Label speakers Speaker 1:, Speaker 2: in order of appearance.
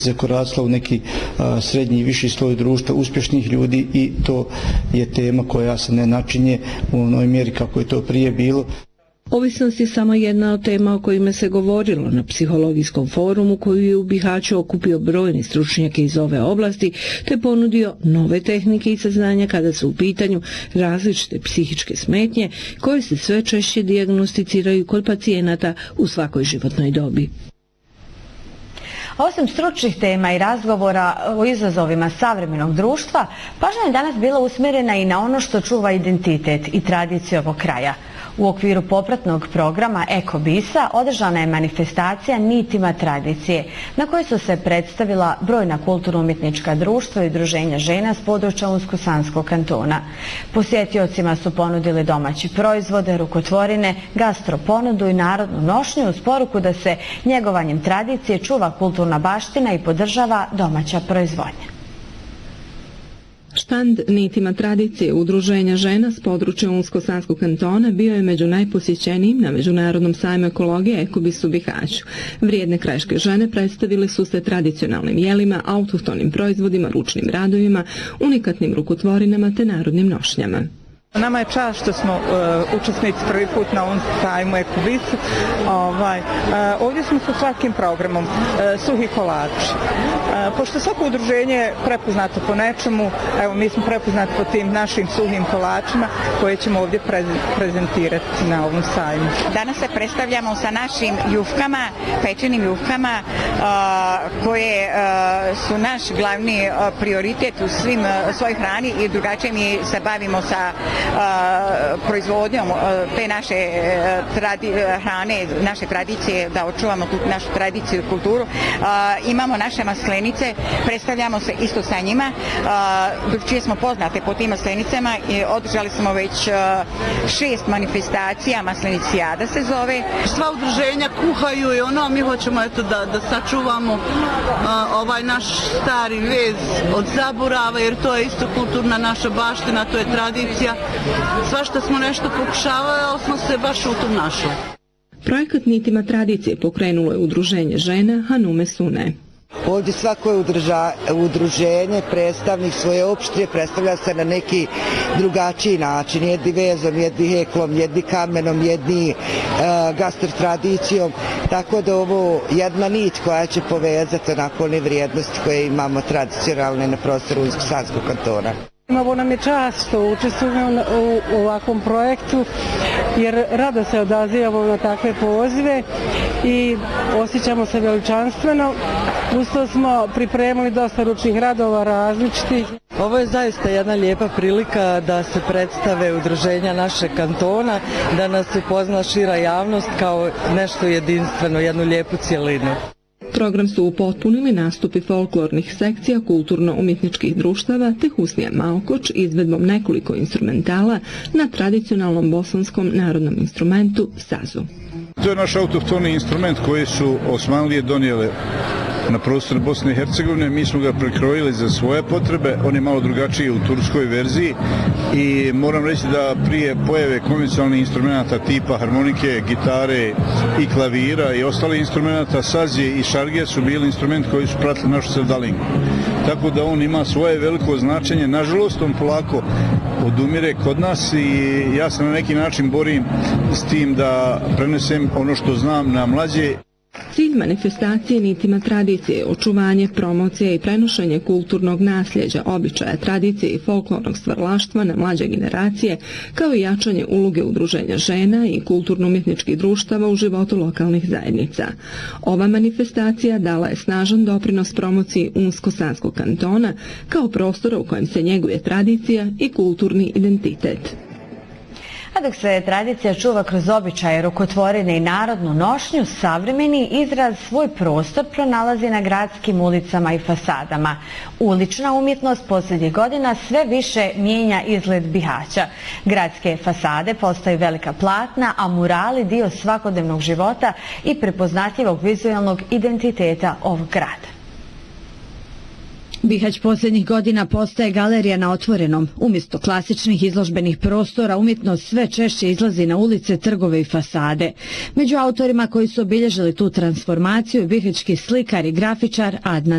Speaker 1: zakoračila u neki srednji i viši sloj društva uspješnih ljudi i to je tema koja se ne načinje u onoj mjeri kako je to prije bilo.
Speaker 2: Ovisnost je samo jedna od tema o kojima se govorilo na psihologijskom forumu koji je u Bihaću okupio brojni stručnjake iz ove oblasti te ponudio nove tehnike i saznanja kada su u pitanju različite psihičke smetnje koje se sve češće dijagnosticiraju kod pacijenata u svakoj životnoj dobi.
Speaker 3: Osim stručnih tema i razgovora o izazovima savremenog društva, pažnja je danas bila usmjerena i na ono što čuva identitet i tradiciju ovog kraja. U okviru popratnog programa Eko Bisa održana je manifestacija Nitima tradicije, na kojoj su se predstavila brojna kulturno-umjetnička društva i udruženja žena s područja Unsko-Sanskog kantona. Posjetiocima su ponudili domaći proizvode, rukotvorine, gastro ponudu i narodnu nošnju uz poruku da se njegovanjem tradicije čuva kulturna baština i podržava domaća proizvodnja.
Speaker 2: Štand Nitima tradicije udruženja žena s područja Unsko-Sanskog kantona bio je među najposjećenijim na Međunarodnom sajmu ekologije Eko Bis u Bihaću. Vrijedne krajiške žene predstavile su se tradicionalnim jelima, autohtonim proizvodima, ručnim radovima, unikatnim rukotvorinama te narodnim nošnjama.
Speaker 4: Nama je čast što smo učesnici prvi put na ovom sajmu Eko Bis. Ovdje smo sa svakim programom suhi kolači. Pošto svako udruženje je prepoznato po nečemu, evo mi smo prepoznati po tim našim suhim kolačima koje ćemo ovdje prezentirati na ovom sajmu.
Speaker 5: Danas se predstavljamo sa našim jufkama, pečenim jufkama koje su naš glavni prioritet u svoj hrani i drugačije mi se bavimo sa proizvodnjom te naše hrane, naše tradicije, da očuvamo tu našu tradiciju i kulturu. Imamo naše maslenice, predstavljamo se isto sa njima, čije smo poznate po tim maslenicama i održali smo već 6 manifestacija, Maslenicijada se zove.
Speaker 6: Sva udruženja kuhaju i mi hoćemo da sačuvamo ovaj naš stari vez od zaborava, jer to je isto kulturna naša baština, to je tradicija. Svašta smo nešto pokušavali, ali smo se baš u tom našli.
Speaker 2: Projekat Nitima tradicije pokrenulo je udruženje žena Hanume Sune.
Speaker 7: Ovdje svako je udruženje, predstavnik svoje opštine, predstavlja se na neki drugačiji način. Jedni vezom, jedni heklom, jedni kamenom, jedni gastro tradicijom. Tako da ovo jedna nit koja će povezati onako one vrijednosti koje imamo tradicionalne na prostoru Unsko-Sanskog kantona.
Speaker 8: Ovo nam je čast što učestvujemo u ovakvom projektu jer rado se odazivamo na takve pozive i osjećamo se veličanstveno. Uz to smo pripremili dosta ručnih radova različitih.
Speaker 9: Ovo je zaista jedna lijepa prilika da se predstave udruženja našeg kantona, da nas upozna šira javnost kao nešto jedinstveno, jednu lijepu cjelinu.
Speaker 2: Program su upotpunili nastupi folklornih sekcija kulturno-umjetničkih društava te Husnija Maokoč izvedbom nekoliko instrumentala na tradicionalnom bosanskom narodnom instrumentu sazu.
Speaker 10: To je naš autohtoni instrument koji su Osmanlije donijele na prostor Bosne i Hercegovine. Mi smo ga prekrojili za svoje potrebe, on je malo drugačiji u turskoj verziji i moram reći da prije pojave konvencionalnih instrumenta tipa harmonike, gitare i klavira i ostali instrumenta, sazije i šarge su bili instrumenti koji su pratili našu sevdalinku. Tako da on ima svoje veliko značenje. Nažalost, on polako odumire kod nas i ja se na neki način borim s tim da prenesem ono što znam na mlađe.
Speaker 2: Cilj manifestacije Nitima tradicije je očuvanje, promocija i prenošenje kulturnog nasljeđa, običaja, tradicije i folklornog stvaralaštva na mlađe generacije, kao i jačanje uloge udruženja žena i kulturno-umjetničkih društava u životu lokalnih zajednica. Ova manifestacija dala je snažan doprinos promociji Unsko-Sanskog kantona kao prostora u kojem se njeguje tradicija i kulturni identitet.
Speaker 3: A dok se tradicija čuva kroz običaje, rukotvorine i narodnu nošnju, savremeni izraz svoj prostor pronalazi na gradskim ulicama i fasadama. Ulična umjetnost posljednjih godina sve više mijenja izgled Bihaća. Gradske fasade postaju velika platna, a murali dio svakodnevnog života i prepoznatljivog vizualnog identiteta ovog grada.
Speaker 11: Bihać posljednjih godina postaje galerija na otvorenom. Umjesto klasičnih izložbenih prostora, umjetnost sve češće izlazi na ulice, trgove i fasade. Među autorima koji su obilježili tu transformaciju je bihaćki slikar i grafičar Adnan